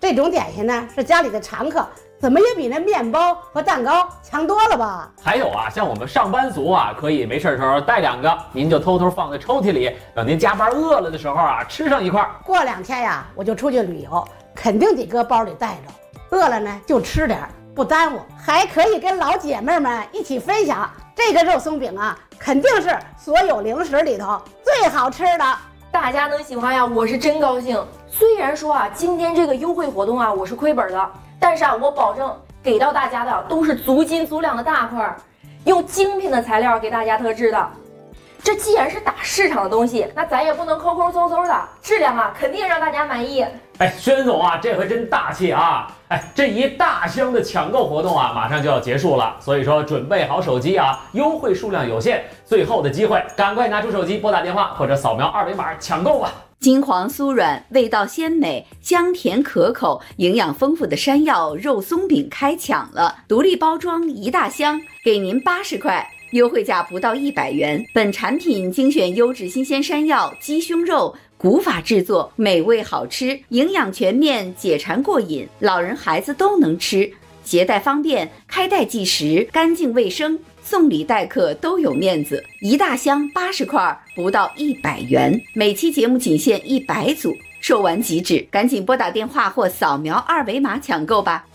这种点心呢是家里的常客，怎么也比那面包和蛋糕强多了吧？ 还有啊，像我们上班族啊，可以没事的时候带2个，您就偷偷放在抽屉里，等您加班饿了的时候啊，吃上一块。 过2天呀，我就出去旅游，肯定得搁包里带着，饿了呢就吃点，不耽误，还可以跟老姐妹们一起分享。这个肉松饼啊，肯定是所有零食里头最好吃的。 大家能喜欢呀，我是真高兴。虽然说啊，今天这个优惠活动啊，我是亏本的，但是啊，我保证给到大家的都是足斤足两的大块，用精品的材料给大家特制的。这既然是打市场的东西，那咱也不能抠抠搜搜的，质量啊肯定让大家满意。 哎，轩总啊，这回真大气啊！哎，这一大箱的抢购活动啊，马上就要结束了，所以说准备好手机啊，优惠数量有限，最后的机会，赶快拿出手机拨打电话或者扫描2维码抢购吧。 金黄酥软，味道鲜美，香甜可口，营养丰富的山药肉松饼开抢了，独立包装一大箱，给您80块。优惠价不到100元。本产品精选优质新鲜山药、鸡胸肉，古法制作，美味好吃，营养全面，解馋过瘾，老人孩子都能吃，携带方便，开袋即食，干净卫生，送礼待客都有面子。一大箱80块，不到100元。每期节目仅限100组，售完即止，赶紧拨打电话或扫描2维码抢购吧。